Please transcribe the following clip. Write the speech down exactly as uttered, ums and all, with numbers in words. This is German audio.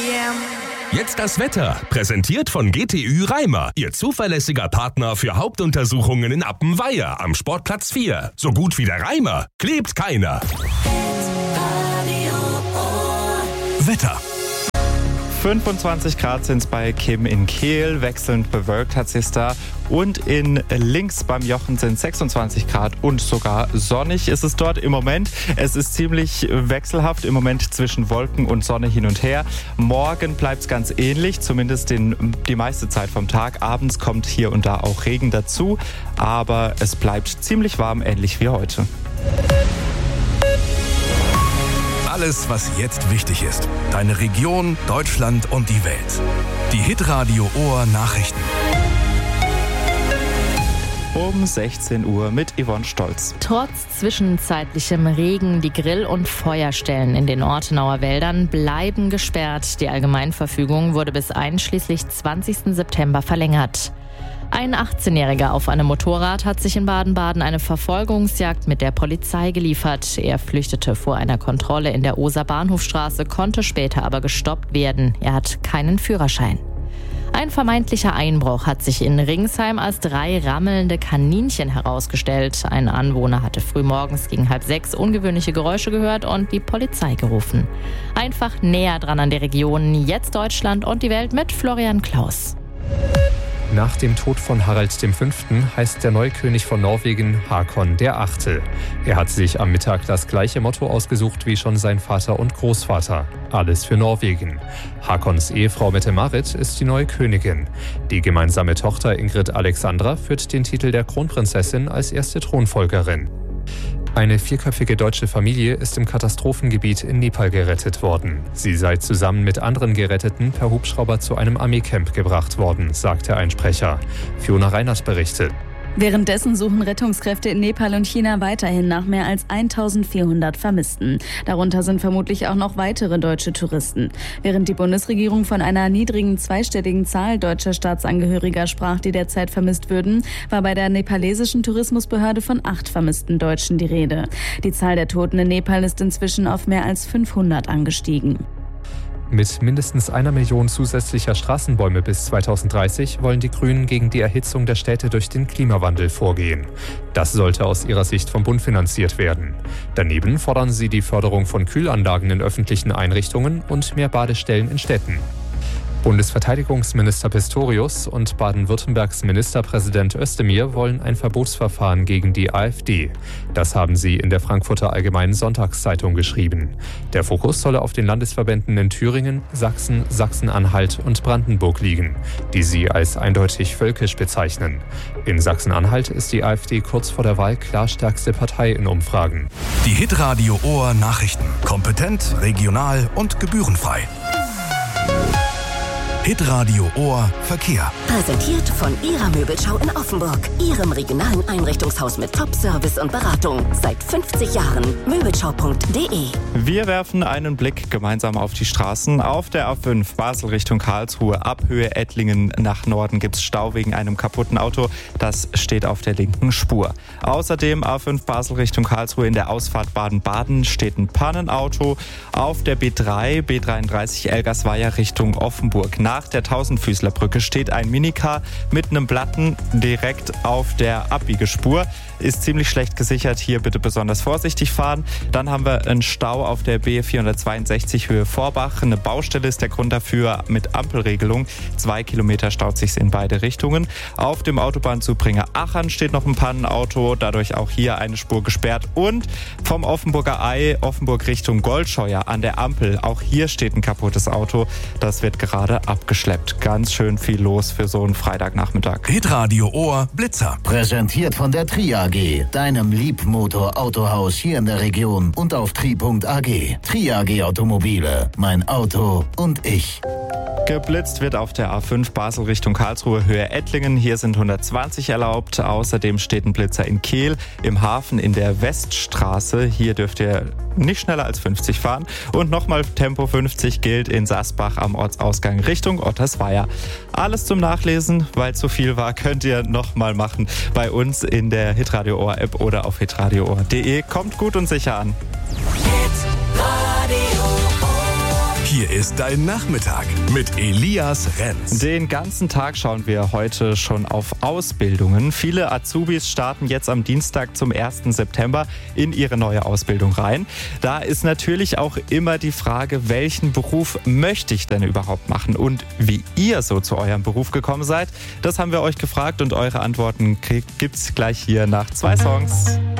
Jetzt das Wetter, präsentiert von G T Ü Reimer, Ihr zuverlässiger Partner für Hauptuntersuchungen in Appenweier am Sportplatz vier. So gut wie der Reimer, klebt keiner. Wetter. fünfundzwanzig Grad sind es bei Kim in Kehl, wechselnd bewölkt hat es da. Und in Links beim Jochen sind sechsundzwanzig Grad und sogar sonnig ist es dort im Moment. Es ist ziemlich wechselhaft im Moment zwischen Wolken und Sonne hin und her. Morgen bleibt es ganz ähnlich, zumindest den, die meiste Zeit vom Tag. Abends kommt hier und da auch Regen dazu, aber es bleibt ziemlich warm, ähnlich wie heute. Alles, was jetzt wichtig ist. Deine Region, Deutschland und die Welt. Die Hitradio Ohr Nachrichten. Um sechzehn Uhr mit Yvonne Stolz. Trotz zwischenzeitlichem Regen, die Grill- und Feuerstellen in den Ortenauer Wäldern bleiben gesperrt. Die Allgemeinverfügung wurde bis einschließlich zwanzigsten September verlängert. Ein achtzehnjähriger auf einem Motorrad hat sich in Baden-Baden eine Verfolgungsjagd mit der Polizei geliefert. Er flüchtete vor einer Kontrolle in der Oser Bahnhofstraße, konnte später aber gestoppt werden. Er hat keinen Führerschein. Ein vermeintlicher Einbruch hat sich in Ringsheim als drei rammelnde Kaninchen herausgestellt. Ein Anwohner hatte frühmorgens gegen halb sechs ungewöhnliche Geräusche gehört und die Polizei gerufen. Einfach näher dran an der Region. Jetzt Deutschland und die Welt mit Florian Klaus. Nach dem Tod von Harald der Fünfte heißt der neue König von Norwegen Håkon der Achte. Er hat sich am Mittag das gleiche Motto ausgesucht wie schon sein Vater und Großvater. Alles für Norwegen. Håkons Ehefrau Mette-Marit ist die neue Königin. Die gemeinsame Tochter Ingrid Alexandra führt den Titel der Kronprinzessin als erste Thronfolgerin. Eine vierköpfige deutsche Familie ist im Katastrophengebiet in Nepal gerettet worden. Sie sei zusammen mit anderen Geretteten per Hubschrauber zu einem Armeecamp gebracht worden, sagte ein Sprecher. Fiona Reinhardt berichtet. Währenddessen suchen Rettungskräfte in Nepal und China weiterhin nach mehr als eintausendvierhundert Vermissten. Darunter sind vermutlich auch noch weitere deutsche Touristen. Während die Bundesregierung von einer niedrigen zweistelligen Zahl deutscher Staatsangehöriger sprach, die derzeit vermisst würden, war bei der nepalesischen Tourismusbehörde von acht vermissten Deutschen die Rede. Die Zahl der Toten in Nepal ist inzwischen auf mehr als fünfhundert angestiegen. Mit mindestens einer Million zusätzlicher Straßenbäume bis zweitausenddreißig wollen die Grünen gegen die Erhitzung der Städte durch den Klimawandel vorgehen. Das sollte aus ihrer Sicht vom Bund finanziert werden. Daneben fordern sie die Förderung von Kühlanlagen in öffentlichen Einrichtungen und mehr Badestellen in Städten. Bundesverteidigungsminister Pistorius und Baden-Württembergs Ministerpräsident Özdemir wollen ein Verbotsverfahren gegen die AfD. Das haben sie in der Frankfurter Allgemeinen Sonntagszeitung geschrieben. Der Fokus solle auf den Landesverbänden in Thüringen, Sachsen, Sachsen-Anhalt und Brandenburg liegen, die sie als eindeutig völkisch bezeichnen. In Sachsen-Anhalt ist die AfD kurz vor der Wahl klar stärkste Partei in Umfragen. Die Hitradio Ohr Nachrichten. Kompetent, regional und gebührenfrei. Hitradio Ohr Verkehr. Präsentiert von Ihrer Möbelschau in Offenburg. Ihrem regionalen Einrichtungshaus mit Top-Service und Beratung. Seit fünfzig Jahren. Möbelschau punkt de. Wir werfen einen Blick gemeinsam auf die Straßen. Auf der A fünf Basel Richtung Karlsruhe ab Höhe Ettlingen nach Norden gibt es Stau wegen einem kaputten Auto. Das steht auf der linken Spur. Außerdem A fünf Basel Richtung Karlsruhe in der Ausfahrt Baden-Baden steht ein Pannenauto. Auf der B drei, B dreiunddreißig Elgersweier Richtung Offenburg. Nach der Tausendfüßlerbrücke steht ein Minicar mit einem Platten direkt auf der Abbiegespur. Ist ziemlich schlecht gesichert, hier bitte besonders vorsichtig fahren. Dann haben wir einen Stau auf der B vierhundertzweiundsechzig Höhe Vorbach. Eine Baustelle ist der Grund dafür mit Ampelregelung. Zwei Kilometer staut sich in beide Richtungen. Auf dem Autobahnzubringer Achern steht noch ein Pannenauto, dadurch auch hier eine Spur gesperrt. Und vom Offenburger Ei, Offenburg Richtung Goldscheuer an der Ampel, auch hier steht ein kaputtes Auto. Das wird gerade abgeschleppt. Ganz schön viel los für so einen Freitagnachmittag. Hitradio Ohr Blitzer. Präsentiert von der Tri A G, deinem Liebmotor-Autohaus hier in der Region und auf tri punkt a g. Tri A G Automobile, mein Auto und ich. Geblitzt wird auf der A fünf Basel Richtung Karlsruhe Höhe Ettlingen. Hier sind hundertzwanzig erlaubt. Außerdem steht ein Blitzer in Kehl im Hafen in der Weststraße. Hier dürft ihr nicht schneller als fünfzig fahren. Und nochmal Tempo fünfzig gilt in Sasbach am Ortsausgang Richtung Ottersweier. Alles zum Nachlesen, weil es so viel war, könnt ihr nochmal machen bei uns in der Hitradio Ohr App oder auf hitradio ohr punkt de. Kommt gut und sicher an. Hier ist dein Nachmittag mit Elias Renz. Den ganzen Tag schauen wir heute schon auf Ausbildungen. Viele Azubis starten jetzt am Dienstag zum ersten September in ihre neue Ausbildung rein. Da ist natürlich auch immer die Frage, welchen Beruf möchte ich denn überhaupt machen? Und wie ihr so zu eurem Beruf gekommen seid, das haben wir euch gefragt und eure Antworten gibt's gleich hier nach zwei Songs.